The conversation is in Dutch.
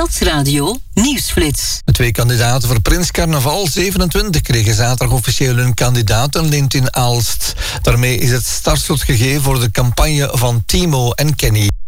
Stadsradio Nieuwsflits. De 2 kandidaten voor Prins Carnaval 27 kregen zaterdag officieel hun kandidatenlint in Aalst. Daarmee is het startschot gegeven voor de campagne van Timo en Kenny.